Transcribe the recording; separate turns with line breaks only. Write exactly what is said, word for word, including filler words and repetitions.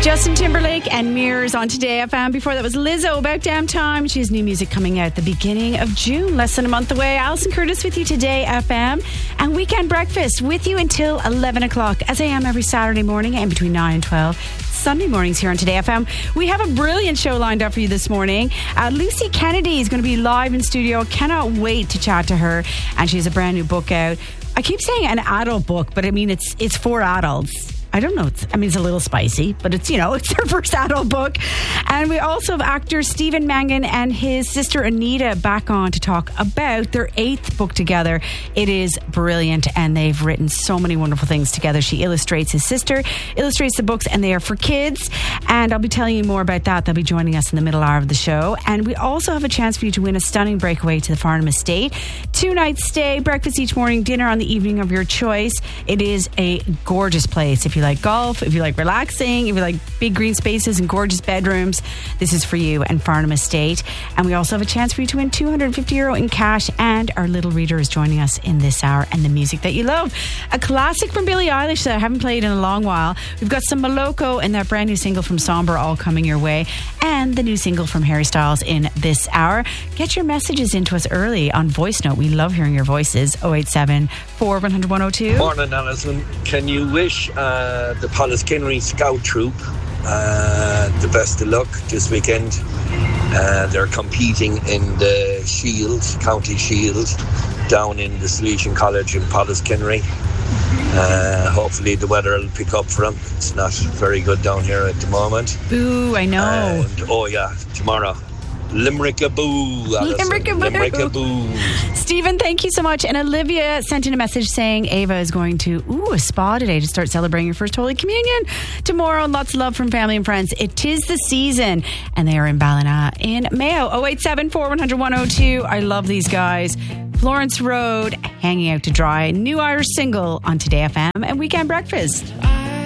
Justin Timberlake and Mirrors on Today F M. Before that was Lizzo, About Damn Time. She has new music coming out the beginning of June, less than a month away. Alison Curtis with you Today F M. And Weekend Breakfast with you until eleven o'clock, as I am every Saturday morning and between nine and twelve. Sunday mornings here on Today F M. We have a brilliant show lined up for you this morning. Uh, Lucy Kennedy is going to be live in studio. Cannot wait to chat to her. And she has a brand new book out. I keep saying an adult book, but I mean, it's it's for adults. I don't know. It's, I mean, it's a little spicy, but it's, you know, it's their first adult book. And we also have actor Stephen Mangan and his sister Anita back on to talk about their eighth book together. It is brilliant, and they've written so many wonderful things together. She illustrates, his sister illustrates the books, and they are for kids. And I'll be telling you more about that. They'll be joining us in the middle hour of the show. And we also have a chance for you to win a stunning breakaway to the Farnham Estate. Two nights stay, breakfast each morning, dinner on the evening of your choice. It is a gorgeous place. If you like golf, if you like relaxing, if you like big green spaces and gorgeous bedrooms, this is for you and Farnham Estate. And we also have a chance for you to win two hundred fifty euro in cash, and our little reader is joining us in this hour, and the music that you love. A classic from Billie Eilish that I haven't played in a long while. We've got some Moloko and that brand new single from Somber all coming your way, and the new single from Harry Styles in this hour. Get your messages into us early on voice note. We love hearing your voices. oh eight seven, four one hundred, one oh two.
Morning, Alison. Can you wish uh, the Pallaskenry Scout Troop uh, the best of luck this weekend? Uh, they're competing in the Shield, County Shield, down in the Salesian College in Pallaskenry. Uh, hopefully the weather will pick up for them. It's not very good down here at the moment.
Ooh, I know.
And, oh yeah, tomorrow. Limerick-a-boo, Alison.
Limerick-a-boo.
Limerick-a-boo.
Stephen, thank you so much. And Olivia sent in a message saying Ava is going to ooh, a spa today to start celebrating her first Holy Communion tomorrow. And lots of love from family and friends. It is the season. And they are in Ballina in Mayo. oh eight seven, four one hundred, one oh two. I love these guys. Florence Road, Hanging Out to Dry. New Irish single on Today F M and Weekend Breakfast.